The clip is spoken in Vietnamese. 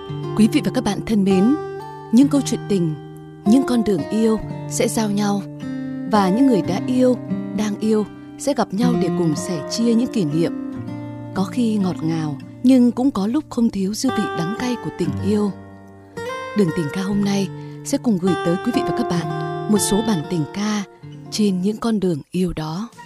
Quý vị và các bạn thân mến, những câu chuyện tình, những con đường yêu sẽ giao nhau, và những người đã yêu, đang yêu sẽ gặp nhau để cùng sẻ chia những kỷ niệm. Có khi ngọt ngào, nhưng cũng có lúc không thiếu dư vị đắng cay của tình yêu. Đường tình ca hôm nay sẽ cùng gửi tới quý vị và các bạn một số bản tình ca trên những con đường yêu đó.